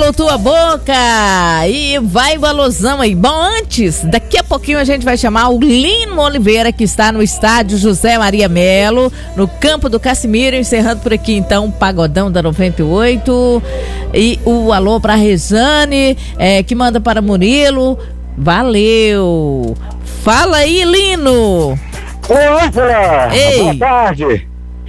calou tua boca e vai o alusão aí. Bom, antes, daqui a pouquinho a gente vai chamar o Lino Oliveira, que está no estádio José Maria Melo, no campo do Cassimiro, encerrando por aqui então o Pagodão da 98 e o alô pra Rejane, que manda para Murilo. Valeu! Fala aí, Lino! Oi, Ângela! Ei! Boa tarde!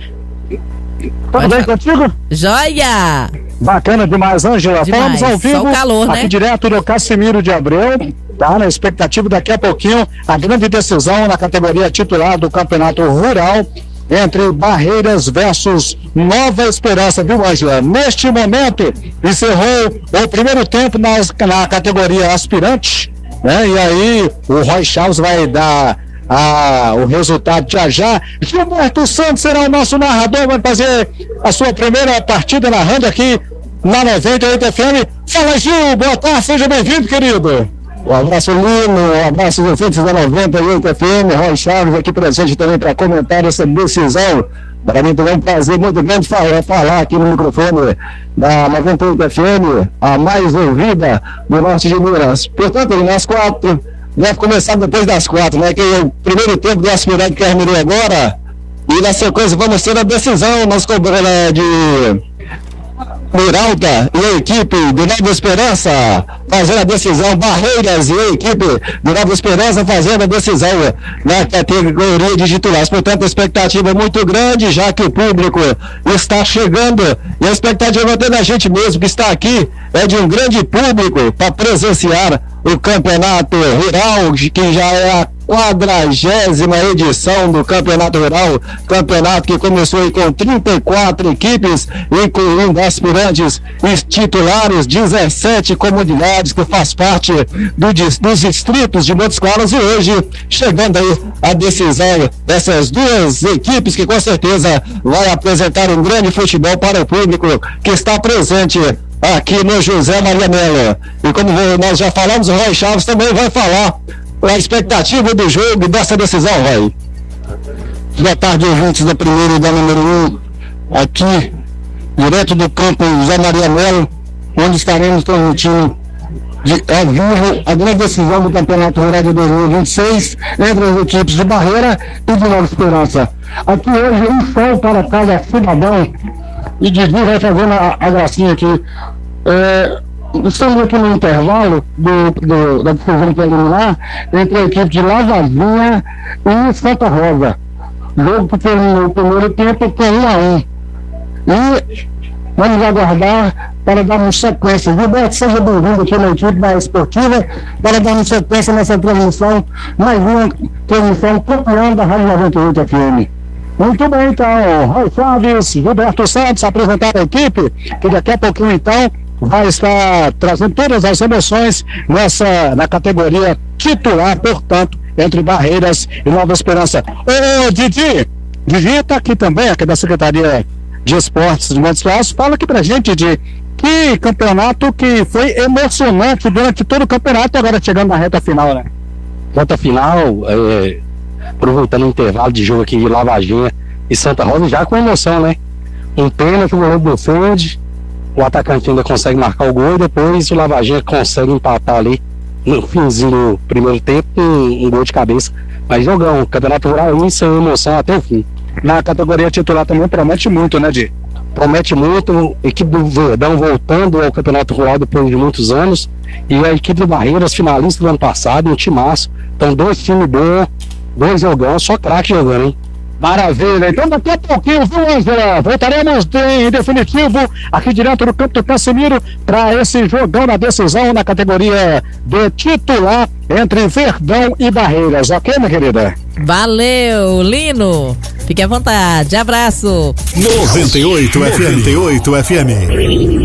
Tudo bem contigo? Joia! Bacana demais, Ângela. Demais. Falamos ao vivo, só o calor, aqui né? direto do Cassimiro de Abreu, tá? Na expectativa daqui a pouquinho, a grande decisão na categoria titular do Campeonato Rural, entre Barreiras versus Nova Esperança, viu, Ângela? Neste momento, encerrou o primeiro tempo na categoria aspirante, né? E aí, o Roy Chaves vai dar o resultado já. Gilberto Santos será o nosso narrador, vai fazer a sua primeira partida narrando aqui na 98 FM. Fala, Gil, boa tarde, seja bem-vindo, querido. Um abraço, Lino, um abraço aos ouvintes da 98 FM, Roy Chaves aqui presente também para comentar essa decisão. Para mim também é um prazer muito grande falar aqui no microfone da 98 FM, a mais ouvida do norte de Minas. Portanto, nas 4, deve começar depois das 4, né? Que é o primeiro tempo do aspirante que terminou agora. E na sequência vamos ter a decisão nas cobranças de Miralda e a equipe do Nova Esperança fazendo a decisão, Barreiras e a equipe do Nova Esperança fazendo a decisão na categoria de titulares. Portanto, a expectativa é muito grande, já que o público está chegando, e a expectativa até da gente mesmo que está aqui é de um grande público para presenciar o Campeonato Rural, que já é a 40ª edição do Campeonato Rural, campeonato que começou aí com 34 equipes, incluindo aspirantes e titulares, 17 comunidades que faz parte dos distritos de Montes Claros, e hoje chegando aí a decisão dessas duas equipes que com certeza vai apresentar um grande futebol para o público que está presente aqui no José Maria Melo. E como nós já falamos, o Roy Chaves também vai falar a expectativa do jogo e dessa decisão, Roy. Boa tarde, ouvintes da primeira e da número 1, aqui, direto do campo José Maria Melo, onde estaremos transmitindo ao vivo a grande decisão do Campeonato Rural de 2026 entre as equipes de Barreira e de Nova Esperança. Aqui hoje, um sol para cada cidadão, e Didi vai fazendo a gracinha aqui. Estamos aqui no intervalo da decisão preliminar entre a equipe de Lavazinha e Santa Rosa. Jogo que terminou o primeiro tempo com 1-1. E vamos aguardar para darmos sequência. Gilberto, seja bem-vindo aqui na equipe da Esportiva para darmos sequência nessa transmissão, mais uma transmissão campeã da Rádio 98 FM. Muito bem, então, Roy Chaves, Gilberto Santos apresentar a equipe, que daqui a pouquinho, então, vai estar trazendo todas as emoções na categoria titular, portanto, entre Barreiras e Nova Esperança. Ô, Didi está aqui também, aqui da Secretaria de Esportes de Montes Claros. Fala aqui pra gente, Didi, que campeonato que foi emocionante durante todo o campeonato, agora chegando na reta final, né? Reta final, aproveitando o intervalo de jogo aqui de Lavaginha e Santa Rosa, já com emoção, né? Um pênalti, o goleiro defende, o atacante ainda consegue marcar o gol, e depois o Lavaginha consegue empatar ali no finzinho do primeiro tempo, um gol de cabeça. Mas jogão, Campeonato Rural, isso é emoção até o fim. Na categoria titular também promete muito, né, Di? Promete muito, a equipe do Verdão voltando ao Campeonato Rural depois de muitos anos, e a equipe do Barreiras, finalista do ano passado, um timaço. Então, 2 times bons, 2 jogão, só craque jogando, hein? Maravilha, então daqui a pouquinho, viu, Ângela? Voltaremos em definitivo aqui direto do campo do Cassimiro para esse jogão na decisão na categoria de titular entre Verdão e Barreiras, ok, minha querida? Valeu, Lino, fique à vontade, abraço. 98 FM.